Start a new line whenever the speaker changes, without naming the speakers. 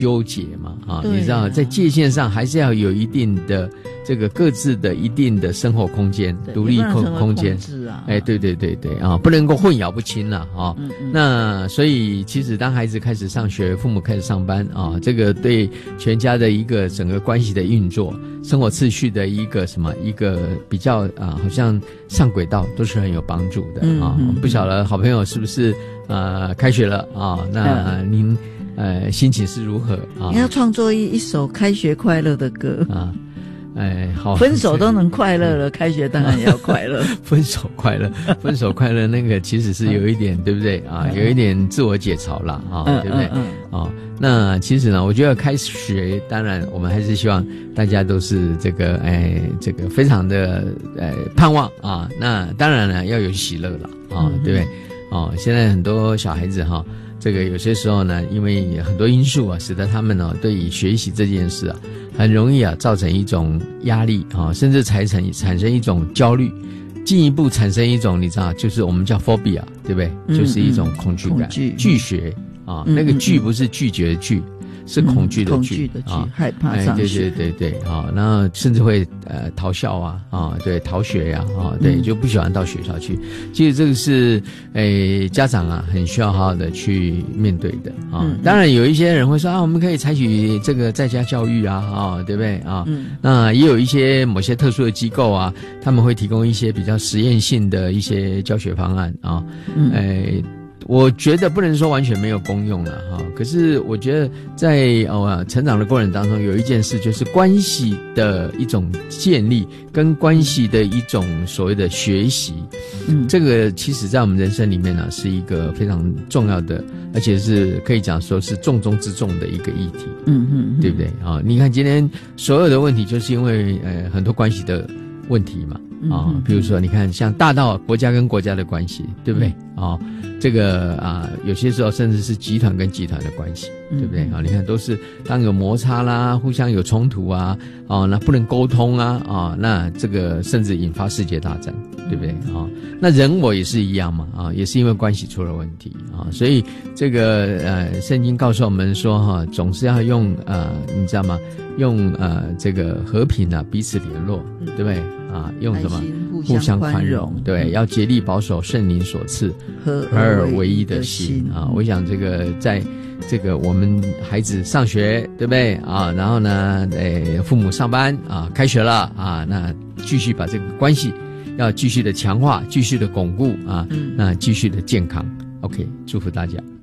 纠结嘛你知道在界限上还是要有一定的这个各自的一定的生活空间，独立空间对对对对不能够混淆不清了那所以其实当孩子开始上学，父母开始上班这个对全家的一个整个关系的运作，生活秩序的一个一个比较好像上轨道都是很有帮助的不晓得好朋友是不是开学了那您心情是如何
你要创作一首开学快乐的歌
好，
分手都能快乐了开学当然也要快乐
分手快乐那个其实是有一点对不对有一点自我解嘲啦对不对那其实呢我觉得开学当然我们还是希望大家都是这个非常的盼望那当然了要有喜乐了对不对现在很多小孩子这个有些时候呢因为很多因素使得他们对于学习这件事很容易造成一种压力甚至产生一种焦虑，进一步产生一种你知道就是我们叫 phobia 对不对就是一种恐惧感拒学那个拒不是拒绝的拒是恐惧的惧
害怕上学
对然后甚至会逃校对逃学对就不喜欢到学校去，其实这个是家长很需要好好的去面对的当然有一些人会说我们可以采取这个在家教育对不对那也有一些某些特殊的机构他们会提供一些比较实验性的一些教学方案我觉得不能说完全没有功用了可是我觉得在成长的过程当中有一件事就是关系的一种建立跟关系的一种所谓的学习这个其实在我们人生里面是一个非常重要的，而且是可以讲说是重中之重的一个议题对不对你看今天所有的问题就是因为很多关系的问题嘛比如说你看像大到国家跟国家的关系对不对这个有些时候甚至是集团跟集团的关系对不对你看都是当有摩擦啦互相有冲突那不能沟通那这个甚至引发世界大战对不对那人我也是一样嘛也是因为关系出了问题所以这个圣经告诉我们说总是要用你知道吗用这个和平彼此联络对不对用什么互相宽容对要竭力保守圣灵所赐合而为一的心我想这个在这个我们孩子上学对不对然后呢父母上班开学了那继续把这个关系要继续的强化继续的巩固那继续的健康 OK 祝福大家。